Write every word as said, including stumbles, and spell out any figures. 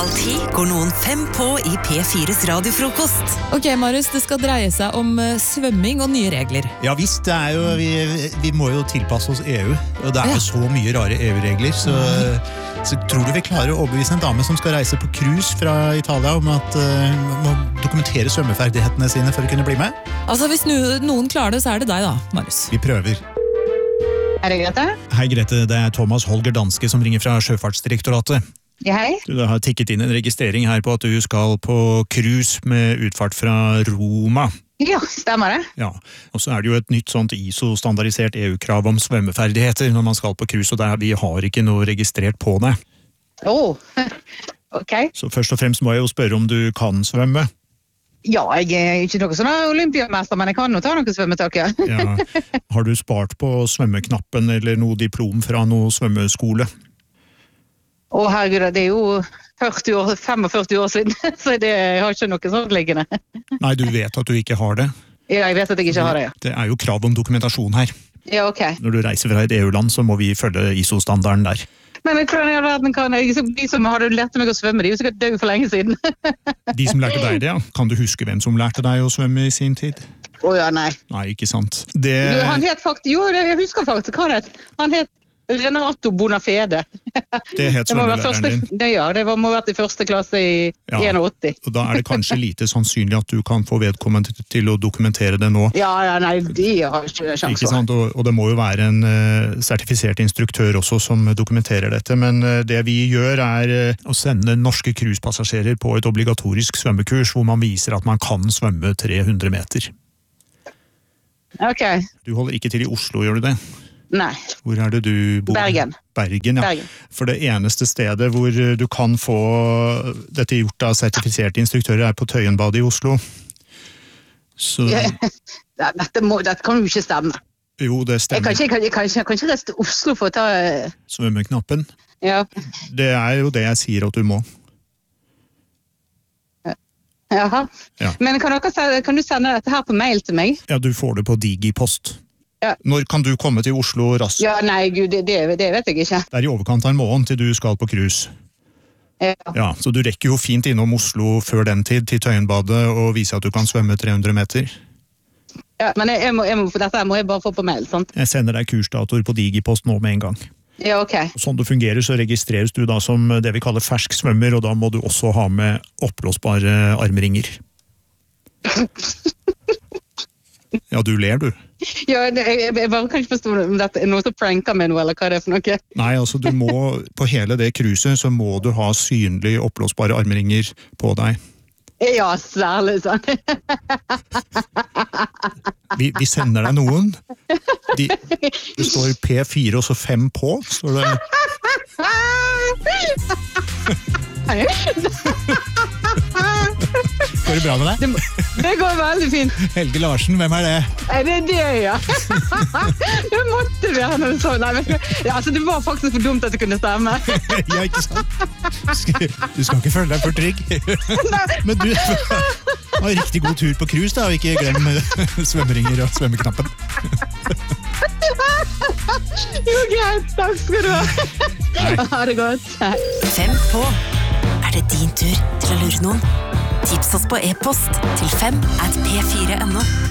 halv ti går noen fem på i P fires radiofrokost. Ok, Marius, det skal dreie seg om uh, svømming og nye regler. Ja visst, det er jo, vi, vi må jo tilpasse oss E U, og det er jo ja. så mye rare E U-regler, så, så tror du vi klarer å overbevise en dame som skal reise på cruise fra Italia om at uh, må dokumentere svømmeferdighetene sine for å kunne bli med? Altså, hvis no, noen klarer det, så er det deg da, Marius. Vi prøver. Er det Grete? Hei Grete, det er Thomas Holger Danske som ringer fra Sjøfartsdirektoratet. Ja, hei. Du har tikket inn en registrering her på at du skal på cruise med utfart fra Roma. Ja, stemmer det. Ja, og så er det jo et nytt sånt I S O-standardisert E U-krav om svømmeferdigheter når man skal på cruise, og der vi har ikke noe registrert på det. Åh, oh. ok. Så først og fremst må jeg jo spørre om du kan svømme. Ja, jeg er ikke noe sånn olympiamester, men jeg kan jo ta noen svømmetak, ja. Ja. Har du spart på svømmeknappen eller noe diplom fra noe svømmeskole? Å herregud, det er jo førti år, femogførti år siden, så det jeg har ikke noe sånt liggende. Nei, du vet at du ikke har det? Ja, jeg vet at jeg ikke har det, ja. Det er jo krav om dokumentasjon her. Ja, ok. Når du reiser fra et E U-land, så må vi følge I S O-standarden der. Men hvordan i all verden kan jeg, de som hadde lært meg å svømme, de er jo sikkert døde for lenge siden. De som lærte deg det, ja. Kan du huske hvem som lærte deg å svømme i sin tid? Å ja, nei. Nei, ikke sant. Det... Jo, han het faktisk, jo, jeg husker faktisk hva han het. Han het Renato Bonafede. Det het svømmelæreren din. Det, ja, det var, må ha vært i første klasse i ja, åttien. Og da er det kanskje lite sannsynlig at du kan få vedkommende til å dokumentere det nå. Ja, ja nei, de har ikke sjans. Ikke sant, og, og det må jo være en uh, sertifisert instruktør også som dokumenterer dette, men uh, det vi gjør er uh, å sende norske cruisepassasjerer på et obligatorisk svømmekurs hvor man viser at man kan svømme tre hundre meter. Ok. Du holder ikke til i Oslo, gjør du det? Nei. Hvor er det du bor? Bergen. Bergen, ja. Bergen. For det eneste stedet hvor du kan få dette gjort av sertifiserte instruktører er på Tøyenbadet i Oslo. Så... dette, må, dette kan jo ikke stemme. Jo, det stemmer. Jeg kan ikke, jeg kan, jeg kan ikke reise til Oslo for å ta... Svømmeknappen? Ja. Det er jo det jeg sier at du må. Jaha. Ja. Men kan, dere, kan du sende dette her på mail til meg? Ja, du får det på Digipost. Ja. Når kan du komme til Oslo raskt? Ja, nei, gud, det, det, det vet jeg ikke. Det er i overkant av en måned til du skal på cruise. Ja. Ja, så du rekker jo fint innom Oslo før den tid til Tøyenbadet og vise at du kan svømme tre hundre meter. Ja, men jeg, jeg må, jeg må, for dette må jeg bare få på mail, sant? Jeg sender deg kursdatoer på Digipost nå med en gang. Ja, ok. Sånn det fungerer, så registreres du da som det vi kaller fersk svømmer, og da må du også ha med oppblåsbare armringer. Ja, du ler, du. Ja, det, jeg, jeg bare kan ikke forstå om dette er noe som pranker meg nå, eller hva det er for noe. Nei, altså du må, på hele det cruiset, så må du ha synlig oppblåsbare armringer på deg. Ja, særlig sånn. Vi, vi sender deg noen. De, det står P fire og så fem på, står det. Går det bra med deg? Det, det går veldig fint. Helge Larsen, hvem er det? Er det det, ja? Det måtte være noe sånn. Nei, men, ja, altså, det var faktisk for dumt at det kunne stemme. Ja, ikke sant? Du skal ikke føle deg for trygg. Men du har riktig god tur på cruise, da, og ikke glem svømmeringer og svømmeknappen. Jo, greit. Takk skal du ha. Nei. Ha det godt. Fem på. Er det din tur til å lure noen? Tips oss på e-post til fem at p fire punktum no.